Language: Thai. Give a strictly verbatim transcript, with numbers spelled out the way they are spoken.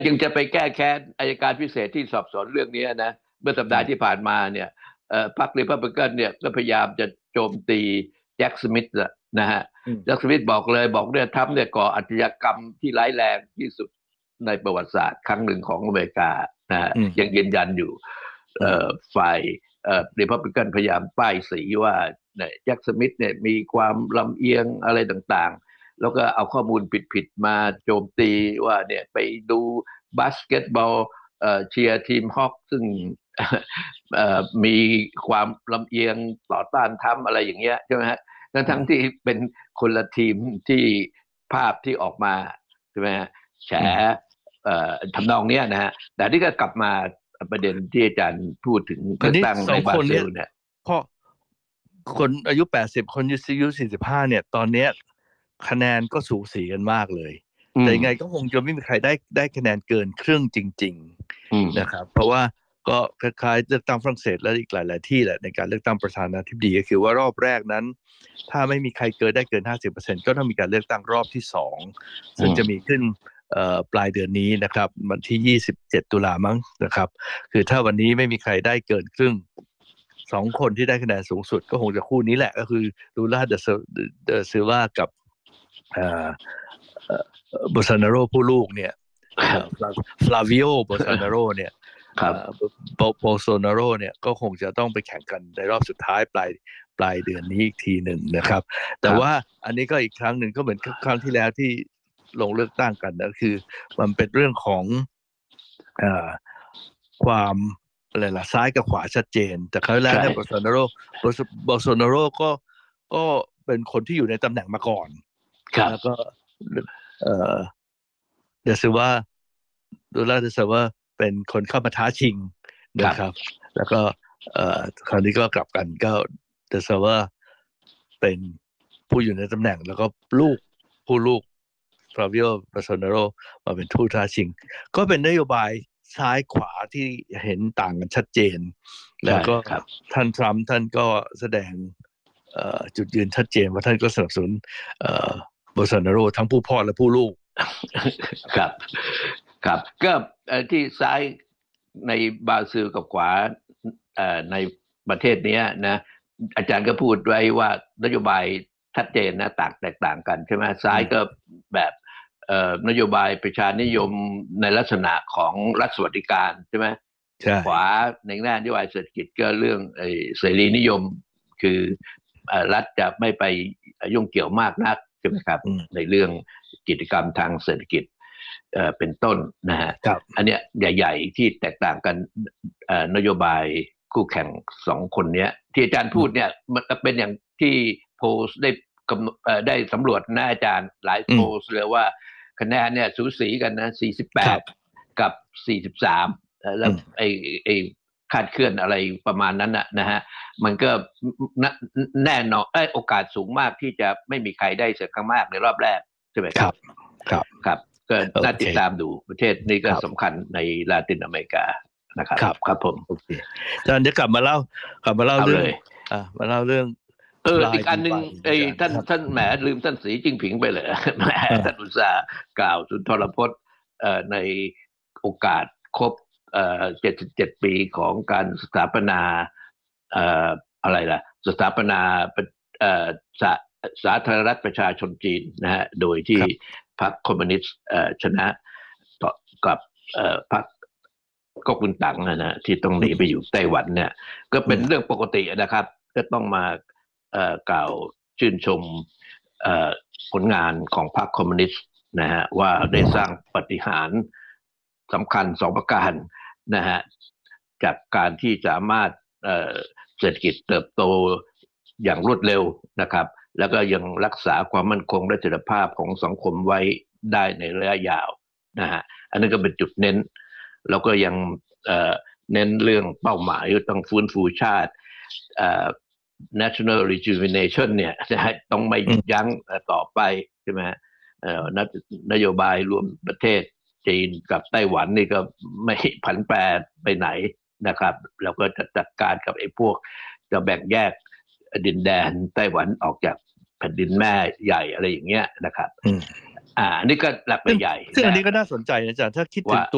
ยังจะไปแก้แค้นอัยการพิเศษที่สอบสวนเรื่องนี้นะเมื่อสัปดาห์ที่ผ่านมาเนี่ยพรรครีพับลิกันเนี่ยก็พยายามจะโจมตีแจ็คสมิธนะฮะแจ็คสมิธบอกเลยบอกเนี่ยทรัมป์เนี่ยก่ออาชญากรรมที่ร้ายแรงที่สุดในประวัติศาสตร์ครั้งหนึ่งของอเมริกานะฮะยังยืนยันอยู่ฝ่ายรีพับลิกันพยายามป้ายสีว่าแจ็คสมิธเนี่ยมีความลำเอียงอะไรต่างๆแล้วก็เอาข้อมูลผิดๆมาโจมตีว่าเนี่ยไปดูบาสเกตบอลเชียร์ทีมฮอกซึ่งมีความลำเอียงต่อต้านทำอะไรอย่างเงี้ยใช่ไหมฮะทั้งทั้งที่เป็นคนละทีมที่ภาพที่ออกมาใช่ไหมฮะแฉทำนองเนี้ยนะฮะแต่ที่ก็กลับมาประเด็นที่อาจารย์พูดถึงเลือกตั้งในบราซิลเนี่ยเพราะคนอายุแปดสิบคนอายุสี่สิบห้าเนี่ยตอนเนี้ยคะแนนก็สูสีกันมากเลยแต่ยังไงก็คงจะไม่มีใครได้ได้คะแนนเกินครึ่งจริงๆนะครับเพราะว่าก็คล้ายๆเลือกตั้งฝรั่งเศสและอีกหลายๆที่แหละในการเลือกตั้งประธานาธิบดีก็คือว่ารอบแรกนั้นถ้าไม่มีใครเกินได้เกิน ห้าสิบเปอร์เซ็นต์ ก็ต้องมีการเลือกตั้งรอบที่สองซึ่งจะมีขึ้นปลายเดือนนี้นะครับวันที่ยี่สิบเจ็ดตุลามั้งนะครับคือถ้าวันนี้ไม่มีใครได้เกินครึ่งสองคนที่ได้คะแนนสูงสุดก็คงจะคู่นี้แหละก็คือลูล่าเดอะซิลวากับโบซานาโรผู้ลูกเนี่ยฟลาวิโอโบซานาโรเนี่ยโบโซนาโรเนี่ยก็คงจะต้องไปแข่งกันในรอบสุดท้ายปลายปลายเดือนนี้อีกทีหนึ่งนะครับแต่ว่าอันนี้ก็อีกครั้งหนึ่งก็เหมือนครั้งที่แล้วที่ลงเลือกตั้งกันนะคือมันเป็นเรื่องของความอะไรล่ะซ้ายกับขวาชัดเจนแต่ครั้งแรกเนี่ยโบโซนาโรโบโซนาโรก็ก็เป็นคนที่อยู่ในตำแหน่งมาก่อนแล้วก็เอ่อเดี๋ยวซิว่าดูแลเดี๋ยวซิว่าเป็นคนเข้ามาท้าชิงนะครับแล้วก็เอ่อคราวนี้ก็กลับกันก็เดี๋ยวซิว่าเป็นผู้อยู่ในตำแหน่งแล้วก็ลูกผู้ลูกฟลาวิโอโบโซนาโรมาเป็นผู้ท้าชิงก็เป็นนโยบายซ้ายขวาที่เห็นต่างกันชัดเจนแล้วก็ท่านทรัมป์ท่านก็แสดงจุดยืนชัดเจนว่าท่านก็สนับสนุนโบโซนาโรทั้งผู้พ่อและผู้ลูกครับครับก็ที่ซ้ายในบราซิลกับขวาในประเทศนี้นะอาจารย์ก็พูดไว้ว่านโยบายชัดเจนนะต่างแตกต่างกันใช่ไหมซ้ายก็แบบนโยบายประชานิยมในลักษณะของรัฐสวัสดิการใช่ไหมขวาในแง่นโยบายเศรษฐกิจก็เรื่องเสรีนิยมคือรัฐจะไม่ไปยุ่งเกี่ยวมากนักใช่ไหมครับในเรื่องกิจกรรมทางเศรษฐกิจเป็นต้นนะฮะอันเนี้ยใหญ่ๆที่แตกต่างกันนโยบายคู่แข่งสองคนเนี้ยที่อาจารย์พูดเนี่ยมันเป็นอย่างที่โพลได้ได้สำรวจนะอาจารย์หลายโพลเลยว่าคะแนนเนี่ยสูสีกันนะสี่สิบแปดกับสี่สิบสามแล้วไอ้ไอ้คาดเคลื่อนอะไรประมาณนั้นนะนะฮะมันก็แน่นอนไอ้โอกาสสูงมากที่จะไม่มีใครได้เสียงข้างมากในรอบแรกใช่ไหมครับครับครับก็น่าติดตามดูประเทศนี้ก็สำคัญในลาตินอเมริกานะครับครับครับผมโอเคอาจารย์จะกลับมาเล่ากลับมาเล่าเรื่องอ่ามาเล่าเรื่องเอออีกอันหนึ่งไอ้ท่านท่านแหมลืมท่านสีจิ้งผิงไปเลยแหมท่านอุตส่าห์กล่าวสุนทรพจน์ในโอกาสครบเจ็ดสิบเจ็ดปีของการสถาปนาอะไรล่ะสถาปนาสาสาธารณรัฐประชาชนจีนนะฮะโดยที่พรรคคอมมิวนิสต์ชนะต่อกับพรรคก๊กมินตั๋งนะที่ต้องหนีไปอยู่ไต้หวันเนี่ยก็เป็นเรื่องปกตินะครับก็ต้องมากล่าวชื่นชมผลงานของพรรคคอมมิวนิสต์นะฮะว่าได้สร้างปาฏิหาริย์สำคัญสองประการนะฮะจากการที่สามารถเศรษฐกิจเติบโตอย่างรวดเร็วนะครับแล้วก็ยังรักษาความมั่นคงและเสถียรภาพของสังคมไว้ได้ในระยะยาวนะฮะอันนั้นก็เป็นจุดเน้นแล้วก็ยังเน้นเรื่องเป้าหมายต้องฟื้นฟูชาติ national rejuvenation เนี่ยต้องไม่หยุดยั้งต่อไปใช่ไหมนโยบายรวมประเทศจีนกับไต้หวันนี่ก็ไม่ผันแปรไปไหนนะครับแล้วก็จะจัดการกับไอ้พวกจะแบ่งแยกดินแดนไต้หวันออกจากแผ่นดินแม่ใหญ่อะไรอย่างเงี้ยนะครับอ่าอันนี้ก็หลักใหญ่ซึ่งอันนี้ก็น่าสนใจนะอาจารย์ถ้าคิดถึงตัว